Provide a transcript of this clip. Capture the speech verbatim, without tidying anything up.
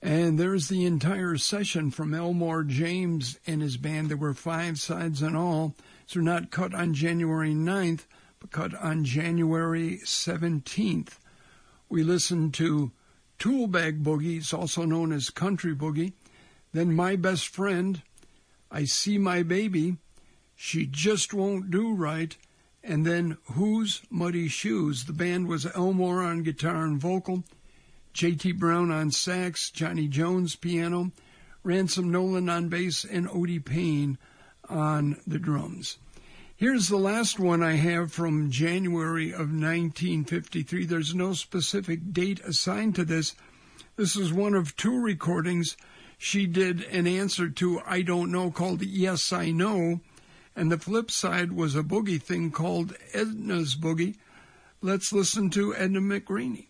And there's the entire session from Elmore James and his band. There were five sides in all. So not cut on January ninth, but cut on January seventeenth. We listened to Toolbag Boogie, it's also known as Country Boogie. Then My Best Friend, I See My Baby, She Just Won't Do Right, and then Who's Muddy Shoes. The band was Elmore on guitar and vocal, J T Brown on sax, Johnny Jones piano, Ransom Nolan on bass, and Odie Payne on the drums. Here's the last one I have from January of nineteen fifty-three. There's no specific date assigned to this. This is one of two recordings. She did an answer to I Don't Know called Yes, I Know, and the flip side was a boogie thing called Edna's Boogie. Let's listen to Edna McGraney.